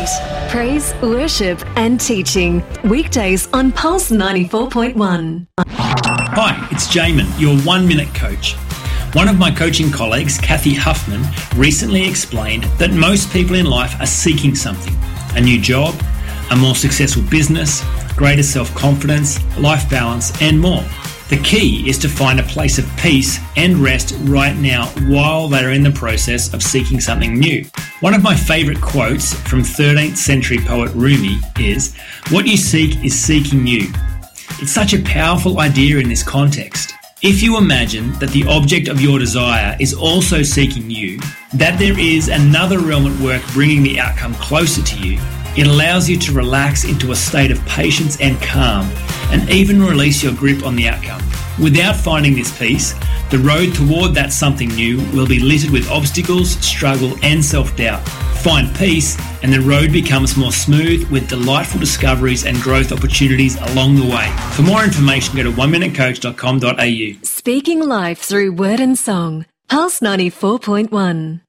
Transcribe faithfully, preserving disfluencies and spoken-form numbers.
Praise, worship and teaching. Weekdays on Pulse ninety-four point one. Hi, it's Jamin, your one-minute coach. One of my coaching colleagues, Kathy Huffman, recently explained that most people in life are seeking something. A new job, a more successful business, greater self-confidence, life balance, and more. The key is to find a place of peace and rest right now while they are in the process of seeking something new. One of my favourite quotes from thirteenth century poet Rumi is, "What you seek is seeking you." It's such a powerful idea in this context. If you imagine that the object of your desire is also seeking you, that there is another realm at work bringing the outcome closer to you, it allows you to relax into a state of patience and calm, and even release your grip on the outcome. Without finding this peace, the road toward that something new will be littered with obstacles, struggle, and self-doubt. Find peace, and the road becomes more smooth with delightful discoveries and growth opportunities along the way. For more information, go to one minute coach dot com dot a u. Speaking life through word and song. Pulse ninety-four point one.